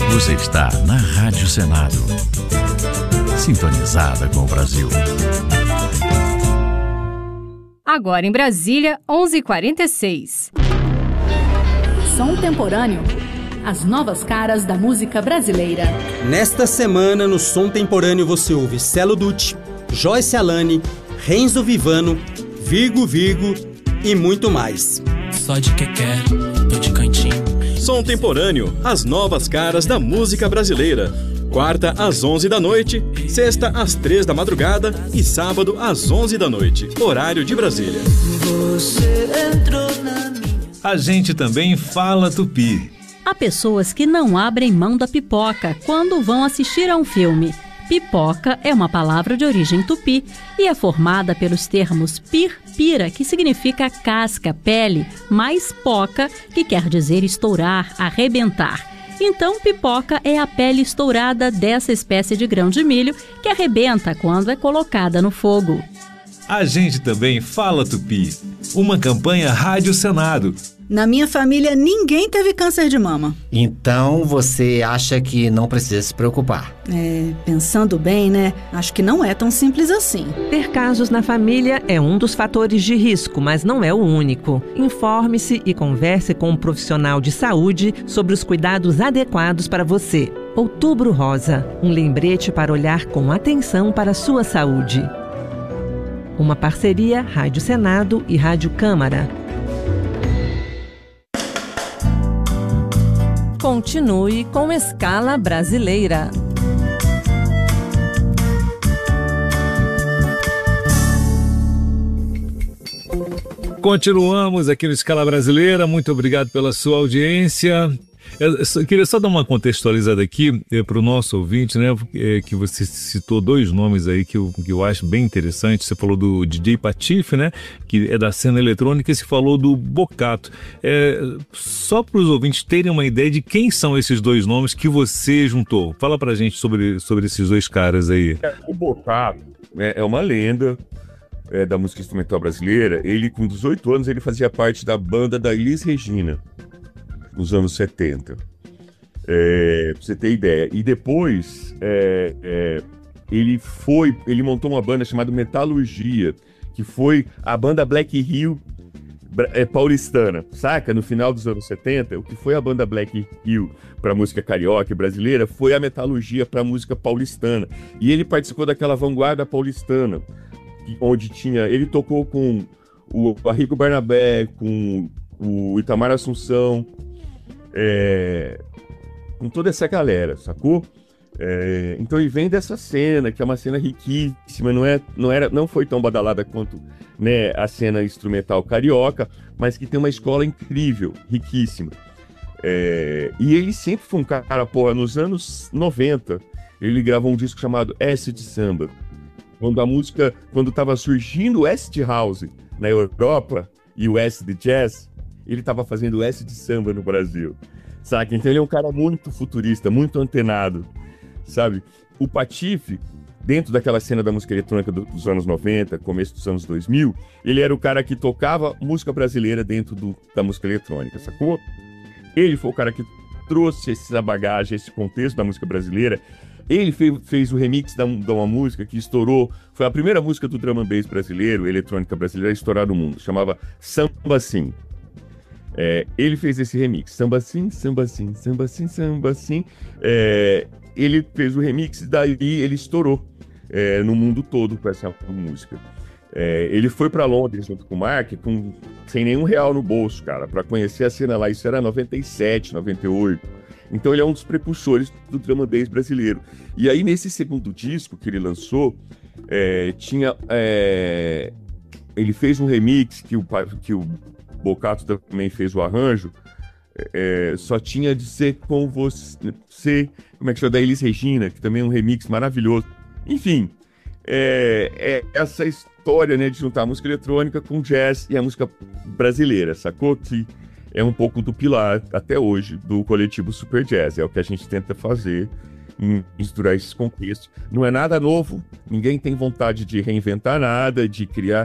Você está na Rádio Senado, sintonizada com o Brasil. Agora em Brasília, 11h46. Som Temporâneo. As novas caras da música brasileira. Nesta semana, no Som Temporâneo, você ouve Celo Dutti, Joyce Alane, Renzo Vivano, Virgo Virgo e muito mais. Só de quequé, tô de cantinho. Som Temporâneo, as novas caras da música brasileira. Quarta às 11 da noite, sexta às 3 da madrugada e sábado às 11 da noite, horário de Brasília. Você entrou na minha... A gente também fala tupi. Há pessoas que não abrem mão da pipoca quando vão assistir a um filme. Pipoca é uma palavra de origem tupi e é formada pelos termos pir, pira, que significa casca, pele, mais poca, que quer dizer estourar, arrebentar. Então, pipoca é a pele estourada dessa espécie de grão de milho que arrebenta quando é colocada no fogo. A gente também fala tupi. Uma campanha Rádio Senado. Na minha família, ninguém teve câncer de mama. Então, você acha que não precisa se preocupar? Pensando bem, né? Acho que não é tão simples assim. Ter casos na família é um dos fatores de risco, mas não é o único. Informe-se e converse com um profissional de saúde sobre os cuidados adequados para você. Outubro Rosa, um lembrete para olhar com atenção para a sua saúde. Uma parceria Rádio Senado e Rádio Câmara. Continue com Escala Brasileira. Continuamos aqui no Escala Brasileira. Muito obrigado pela sua audiência. Eu queria só dar uma contextualizada aqui para o nosso ouvinte, né? Que você citou dois nomes aí que eu acho bem interessante. Você falou do DJ Patife, né? Que é da cena eletrônica, e você falou do Bocato. Só para os ouvintes terem uma ideia de quem são esses dois nomes que você juntou. Fala pra gente sobre esses dois caras aí. O Bocato é uma lenda da música instrumental brasileira. Ele, com 18 anos, ele fazia parte da banda da Elis Regina, nos anos 70, pra você ter ideia. E depois ele montou uma banda chamada Metalurgia, que foi a banda Black Hill paulistana, saca? No final dos anos 70, o que foi a banda Black Hill para música carioca e brasileira foi a Metalurgia para música paulistana. E ele participou daquela vanguarda paulistana, onde ele tocou com o Arrigo Barnabé, com o Itamar Assunção, com toda essa galera, sacou? Então ele vem dessa cena, que é uma cena riquíssima, não foi tão badalada quanto, né, a cena instrumental carioca, mas que tem uma escola incrível, riquíssima. E ele sempre foi um cara, nos anos 90, ele gravou um disco chamado Acid Samba, quando estava surgindo o Acid House na Europa e o Acid Jazz, ele estava fazendo o acid samba no Brasil, sabe? Então ele é um cara muito futurista, muito antenado, sabe? O Patife, dentro daquela cena da música eletrônica dos anos 90, começo dos anos 2000, ele era o cara que tocava música brasileira dentro da música eletrônica, sacou? Ele foi o cara que trouxe essa bagagem, esse contexto da música brasileira. Ele fez o remix de uma música que estourou, foi a primeira música do drum and bass brasileiro, eletrônica brasileira, a estourar no mundo, chamava Samba Sim. Ele fez esse remix, Samba Sim, Samba Sim, Samba Sim, Samba Sim. Ele fez o remix e daí ele estourou no mundo todo com essa música. Ele foi para Londres junto com o Mark, sem nenhum real no bolso, cara, para conhecer a cena lá. Isso era 97, 98. Então ele é um dos precursores do drum and bass brasileiro. E aí nesse segundo disco que ele lançou, ele fez um remix que o Bocato também fez o arranjo, só tinha de ser com você, como é que chama, da Elis Regina, que também é um remix maravilhoso. Enfim, essa história, né, de juntar a música eletrônica com jazz e a música brasileira, sacou? Que é um pouco do pilar, até hoje, do coletivo Super Jazz. É o que a gente tenta fazer, misturar esses contextos. Não é nada novo, ninguém tem vontade de reinventar nada, de criar